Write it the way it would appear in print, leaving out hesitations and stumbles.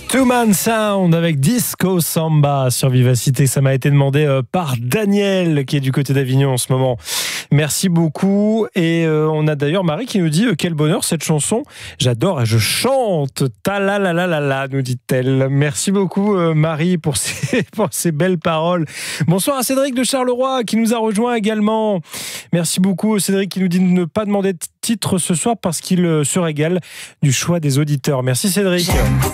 Two Man Sound avec Disco Samba sur Vivacité. Ça m'a été demandé par Daniel qui est du côté d'Avignon en ce moment. Merci beaucoup. Et on a d'ailleurs Marie qui nous dit quel bonheur cette chanson. J'adore et je chante. Ta la la la la la, nous dit-elle. Merci beaucoup Marie pour ces belles paroles. Bonsoir à Cédric de Charleroi qui nous a rejoint également. Merci beaucoup Cédric qui nous dit de ne pas demander de titre ce soir parce qu'il se régale du choix des auditeurs. Merci Cédric.